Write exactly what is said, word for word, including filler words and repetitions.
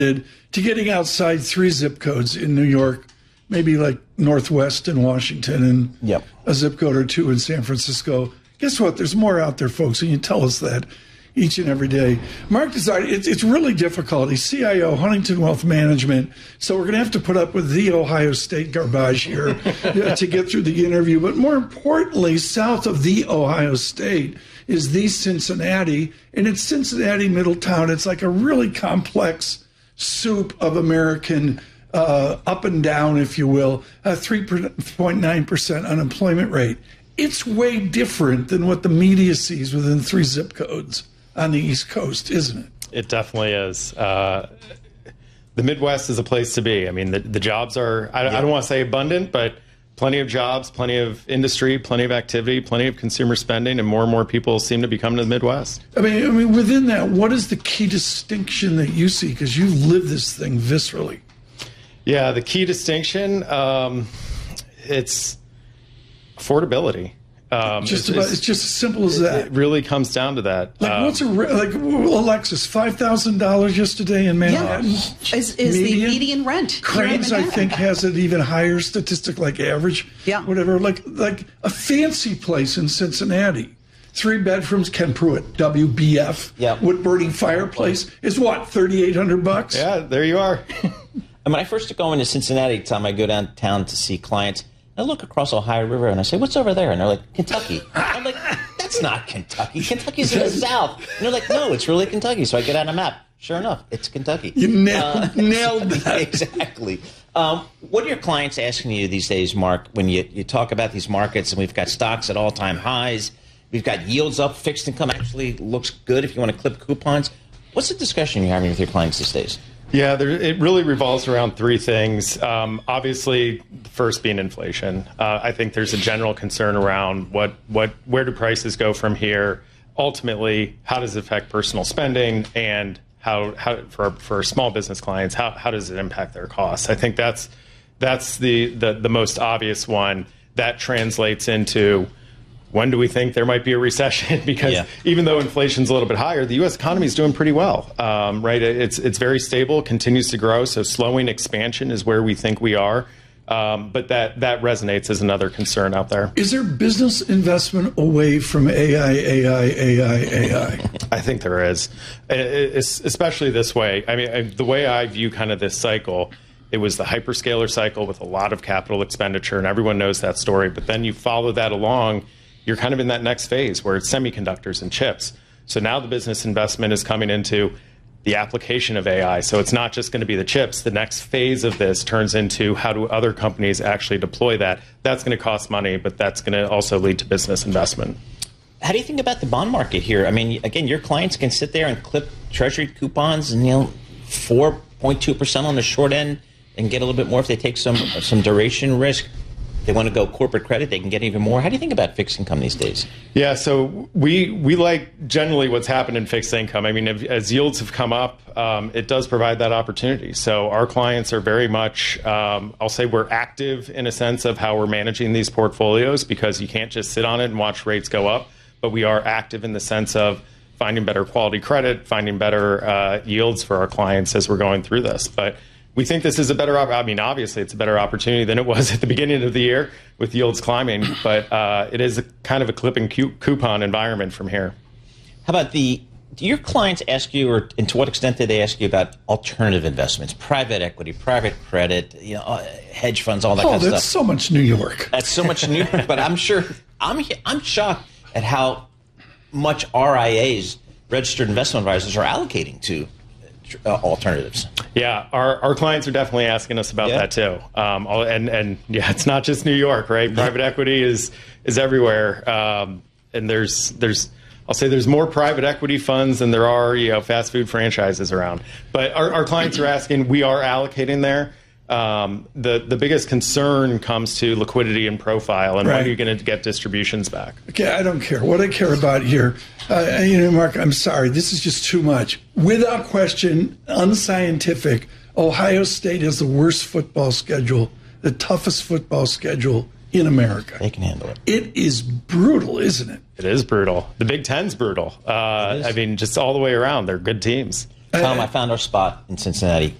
to getting outside three zip codes in New York, maybe like Northwest in Washington and yep. a zip code or two in San Francisco. Guess what? There's more out there, folks, and you tell us that each and every day. Mark decided it's, it's really difficult. He's C I O, Huntington Wealth Management, so we're going to have to put up with the Ohio State garbage here to get through the interview. But more importantly, south of the Ohio State is the Cincinnati, and it's Cincinnati, Middletown. It's like a really complex soup of American uh, up and down, if you will, a three point nine percent unemployment rate. It's way different than what the media sees within three zip codes on the East Coast, isn't it? It definitely is. Uh, the Midwest is a place to be. I mean, the, the jobs are, I, yeah. I don't want to say abundant, but plenty of jobs, plenty of industry, plenty of activity, plenty of consumer spending, and more and more people seem to be coming to the Midwest. I mean, I mean, within that, what is the key distinction that you see? Because you live this thing viscerally. Yeah, the key distinction, um, it's affordability. Um, just it's, about, it's, it's just as simple as that. It really comes down to that. Like um, what's a like Alexis five thousand dollars yesterday in Manhattan? Yeah. Is, is median? the median rent? Cranes, I think, has an even higher statistic, like average. Yeah. Whatever. Like like a fancy place in Cincinnati, three bedrooms, Ken Pruitt, W B F, yeah. wood burning fireplace is what thirty eight hundred bucks. Yeah, there you are. And when I first go into Cincinnati, time I go downtown to see clients. I look across Ohio River and I say, what's over there? And they're like, Kentucky. I'm like, that's not Kentucky. Kentucky's in the south. And they're like, no, it's really Kentucky. So I get out a map. Sure enough, it's Kentucky. You nailed, uh, nailed that. Exactly. Um, what are your clients asking you these days, Mark, when you, you talk about these markets and we've got stocks at all-time highs, we've got yields up, fixed income actually looks good if you want to clip coupons. What's the discussion you're having with your clients these days? Yeah, there, it really revolves around three things. Um, obviously, the first being inflation. Uh, I think there's a general concern around what, what, where do prices go from here? Ultimately, how does it affect personal spending, and how, how for for small business clients, how, how does it impact their costs? I think that's that's the, the the most obvious one. That translates into, when do we think there might be a recession? Because yeah. even though inflation's a little bit higher, the U S economy is doing pretty well, um, right? It's it's very stable, continues to grow. So slowing expansion is where we think we are. Um, but that that resonates as another concern out there. Is there business investment away from A I, A I, A I, A I? I think there is, it's especially this way. I mean, the way I view kind of this cycle, it was the hyperscaler cycle with a lot of capital expenditure, and everyone knows that story. But then you follow that along, you're kind of in that next phase where it's semiconductors and chips. So now the business investment is coming into the application of A I. So it's not just going to be the chips. The next phase of this turns into how do other companies actually deploy that. That's going to cost money, but that's going to also lead to business investment. How do you think about the bond market here? I mean, again, your clients can sit there and clip treasury coupons and, you know, four point two percent on the short end and get a little bit more if they take some some duration risk. They want to go corporate credit, they can get even more. How do you think about fixed income these days? Yeah, so we we like generally what's happened in fixed income. I mean, if, as yields have come up, um, it does provide that opportunity. So our clients are very much, um, I'll say we're active in a sense of how we're managing these portfolios, because you can't just sit on it and watch rates go up. But we are active in the sense of finding better quality credit, finding better uh, yields for our clients as we're going through this. But we think this is a better, I mean, obviously it's a better opportunity than it was at the beginning of the year with yields climbing, but uh, it is a kind of a clipping coupon environment from here. How about the, do your clients ask you, or and to what extent do they ask you about alternative investments, private equity, private credit, you know, uh, hedge funds, all that oh, kind of stuff? Oh, that's so much New York. That's so much New York, but I'm sure, I'm I'm shocked at how much R I As, registered investment advisors, are allocating to uh, alternatives. Yeah, our, our clients are definitely asking us about yeah. that too. Um, and, and yeah, it's not just New York, right? Private yeah. equity is is everywhere. Um, and there's, there's, I'll say there's more private equity funds than there are, you know, fast food franchises around. But our, our clients are asking, we are allocating there. Um, the, the biggest concern comes to liquidity and profile, and right. when are you going to get distributions back? Okay, I don't care. What I care about here, uh, you know, Mark, I'm sorry, this is just too much. Without question, unscientific, Ohio State has the worst football schedule, the toughest football schedule in America. They can handle it. It is brutal, isn't it? It is brutal. The Big Ten's brutal. Uh, I mean, just all the way around, they're good teams. Tom, I found our spot in Cincinnati.